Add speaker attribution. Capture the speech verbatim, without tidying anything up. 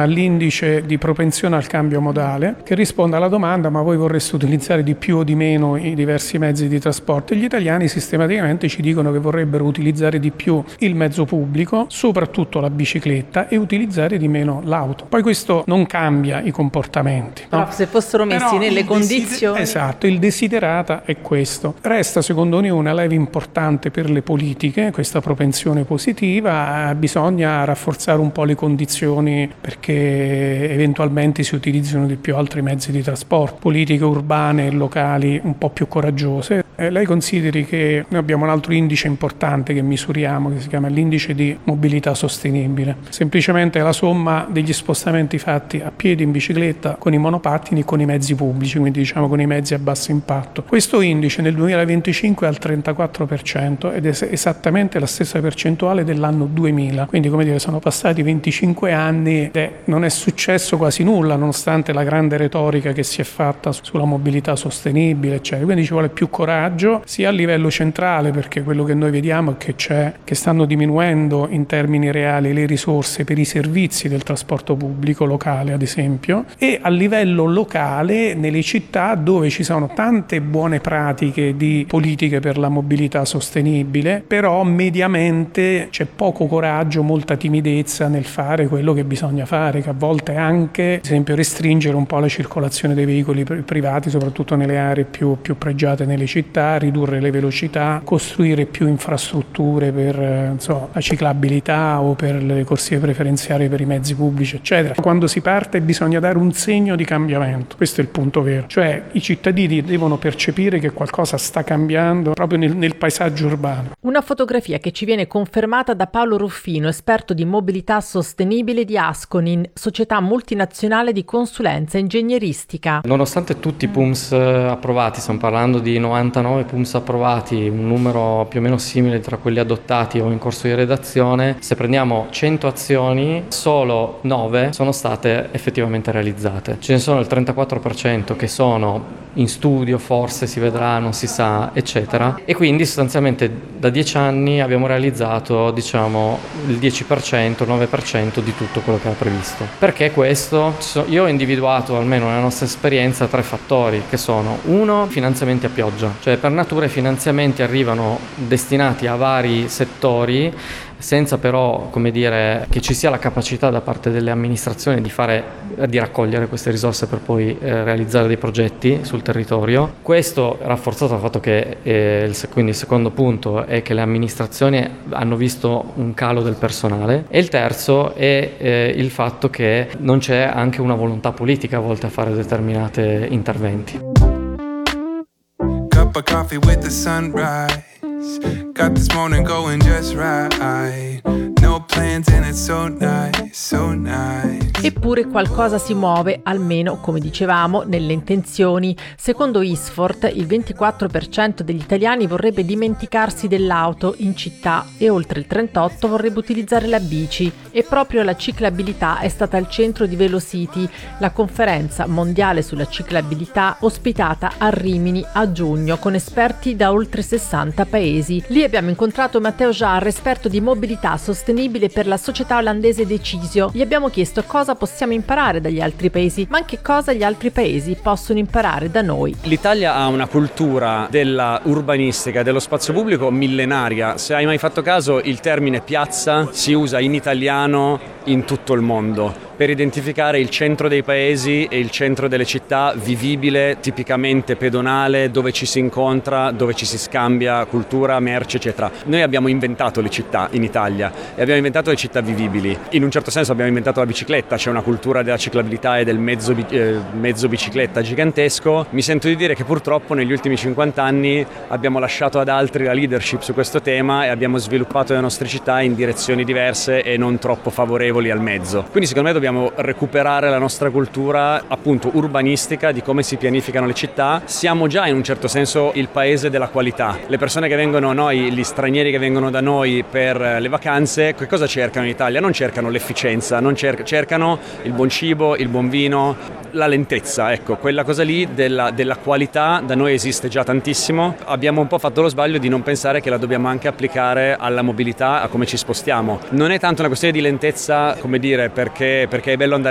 Speaker 1: chiama l'indice di propensione al cambio modale, che risponde alla domanda: ma voi vorreste utilizzare di più o di meno i diversi mezzi di trasporto? E gli italiani sistematicamente ci dicono che vorrebbero utilizzare di più il mezzo pubblico, soprattutto la bicicletta, e utilizzare di meno l'auto. Poi questo non cambia i comportamenti, no?
Speaker 2: Però se fossero messi Però nelle condizioni...
Speaker 1: Desider- esatto, il desiderata è questo. Resta secondo me una leva importante per le politiche, questa propensione positiva. Bisogna rafforzare un po' le condizioni perché eventualmente si utilizzino di più altri mezzi di trasporto, politiche urbane e locali un po' più coraggiose. Eh, lei consideri che noi abbiamo un altro indice importante che misuriamo, che si chiama l'indice di mobilità sostenibile. Semplicemente è la somma degli spostamenti fatti a piedi, in bicicletta, con i monopattini e con i mezzi pubblici, quindi diciamo con i mezzi a basso impatto. Questo indice nel duemilaventicinque è al trentaquattro per cento ed è esattamente la stessa percentuale dell'anno duemila, quindi come dire sono passati venticinque anni e non è successo quasi nulla nonostante la grande retorica che si è fatta sulla mobilità sostenibile eccetera. Quindi ci vuole più coraggio sia a livello centrale, perché quello che noi vediamo è che c'è che stanno diminuendo in termini reali le risorse per i servizi del trasporto pubblico locale, ad esempio, e a livello locale nelle città dove ci sono tante buone pratiche di politiche per la mobilità sostenibile, però mediamente c'è poco coraggio, molta timidezza nel fare quello che bisogna fare, che a volte è anche, ad esempio, restringere un po' la circolazione dei veicoli privati, soprattutto nelle aree più, più pregiate nelle città, ridurre le velocità, costruire più infrastrutture per eh, so, la ciclabilità o per le corsie preferenziali per i mezzi pubblici, eccetera. Quando si parte bisogna dare un segno di cambiamento, questo è il punto vero, cioè i cittadini devono percepire che qualcosa sta cambiando proprio nel, nel paesaggio urbano.
Speaker 2: Una fotografia che ci viene confermata da Paolo Ruffino, esperto di mobilità sostenibile di Asconin, società multinazionale di consulenza ingegneristica.
Speaker 3: Nonostante tutti i P U M S approvati, stiamo parlando di novantanove P U M S approvati, un numero più o meno simile tra quelli adottati o in corso di redazione, se prendiamo cento azioni, solo nove sono state effettivamente realizzate. Ce ne sono il trentaquattro per cento che sono in studio, forse si vedrà, non si sa, eccetera. E quindi sostanzialmente da dieci anni abbiamo realizzato, diciamo, il dieci per cento, il nove per cento di tutto quello che era previsto. Perché questo? Io ho individuato, almeno nella nostra esperienza, tre fattori, che sono: uno, finanziamenti a pioggia, cioè per natura i finanziamenti arrivano destinati a vari settori, senza però, come dire, che ci sia la capacità da parte delle amministrazioni di fare, di raccogliere queste risorse per poi eh, realizzare dei progetti sul territorio. Questo rafforzato dal fatto che, eh, il, quindi il secondo punto è che le amministrazioni hanno visto un calo del personale, e il terzo è eh, il fatto che non c'è anche una volontà politica a volte a fare determinati interventi.
Speaker 4: Cup of coffee with the sunrise. Got this morning going just right. No plans and it's so nice, so nice.
Speaker 2: Eppure qualcosa si muove, almeno, come dicevamo, nelle intenzioni. Secondo Isfort, il ventiquattro per cento degli italiani vorrebbe dimenticarsi dell'auto in città e oltre il trentotto per cento vorrebbe utilizzare la bici. E proprio la ciclabilità è stata al centro di Velocity, la conferenza mondiale sulla ciclabilità ospitata a Rimini a giugno con esperti da oltre sessanta paesi. Lì abbiamo incontrato Matteo Jarre, esperto di mobilità sostenibile per la società olandese Decisio. Gli abbiamo chiesto cosa possiamo imparare dagli altri paesi, ma anche cosa gli altri paesi possono imparare da noi.
Speaker 5: L'Italia ha una cultura della urbanistica, dello spazio pubblico millenaria. Se hai mai fatto caso, il termine piazza si usa in italiano in tutto il mondo per identificare il centro dei paesi e il centro delle città vivibile, tipicamente pedonale, dove ci si incontra, dove ci si scambia cultura, merce, eccetera. Noi abbiamo inventato le città in Italia e abbiamo inventato le città vivibili. In un certo senso abbiamo inventato la bicicletta, c'è una cultura della ciclabilità e del mezzo, eh, mezzo bicicletta gigantesco. Mi sento di dire che purtroppo negli ultimi cinquanta anni abbiamo lasciato ad altri la leadership su questo tema e abbiamo sviluppato le nostre città in direzioni diverse e non troppo favorevoli al mezzo. Quindi secondo me dobbiamo recuperare la nostra cultura appunto urbanistica di come si pianificano le città. Siamo già in un certo senso il paese della qualità. Le persone che vengono a noi, gli stranieri che vengono da noi per le vacanze, che cosa cercano in Italia? Non cercano l'efficienza, non cer- cercano il buon cibo, il buon vino, la lentezza, ecco, quella cosa lì della, della qualità da noi esiste già tantissimo. Abbiamo un po' fatto lo sbaglio di non pensare che la dobbiamo anche applicare alla mobilità, a come ci spostiamo. Non è tanto una questione di lentezza, come dire, perché, perché è bello andare